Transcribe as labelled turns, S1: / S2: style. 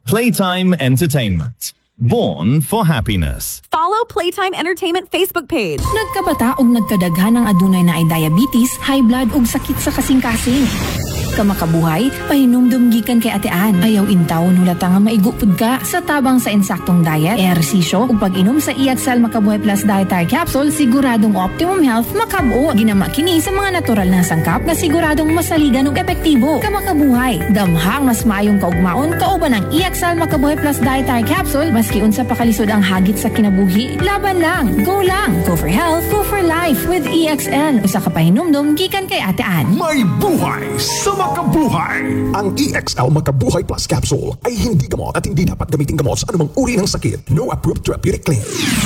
S1: Playtime Entertainment. Born for happiness.
S2: Follow Playtime Entertainment Facebook page.
S3: Nagkabata og nagkadaghan ng adunay na ay diabetes, high blood ug sakit sa kasing-kasing. Kamakabuhay, pahinumdum gikan kay Ate Ann. Ayaw intaw nulata nga maigupod ka sa tabang sa insaktong diet, ehersisyo ug pag-inom sa EXL Makabuhay Plus Dietary Capsule, siguradong optimum health makabuo. Ginama kini sa mga natural na sangkap nga siguradong masaligan ug epektibo. Kamakabuhay, damhang mas maayong kaugmaon kauban ang EXL Makabuhay Plus Dietary Capsule maski unsa pa kalisod ang hagit sa kinabuhi. Laban lang, go lang. Go for health, go for life with EXL. Usa ka pahinumdum gikan kay Ate Ann.
S4: May buhay sa makabuhay! Ang EXL Makabuhay Plus Capsule ay hindi gamot at hindi dapat gamitin gamot sa anumang uri ng sakit. No approved therapeutic claim.